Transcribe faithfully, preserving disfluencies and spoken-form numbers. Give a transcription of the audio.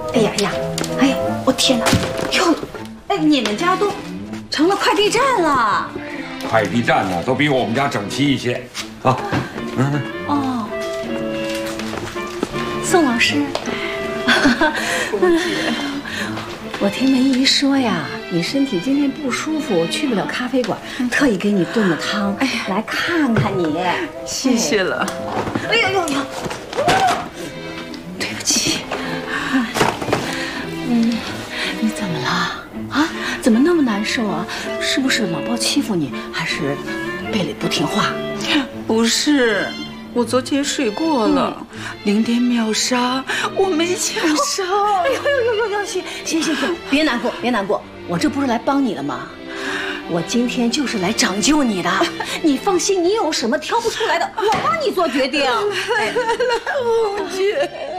哎呀呀，哎呀，我天哪！哟，哎，你们家都成了快递站了。 快递站呢，都比我们家整齐一些啊。嗯。 哦，宋老师， 红姐， 我听梅姨说呀，你身体今天不舒服，去不了咖啡馆，特意给你炖的汤，哎，来看看你。 谢谢了。 哎呦呦呦！对不起。嗯，你怎么了？啊？怎么那么难受啊？是不是老包欺负你，还是贝里不听话？ 不是，我昨天睡过了，嗯、零点秒杀，我没抢上。 哎呦呦呦呦呦！行行行行，别难过，别难过，我这不是来帮你了吗？我今天就是来拯救你的，你放心，你有什么挑不出来的，我帮你做决定。 来来来，红姐。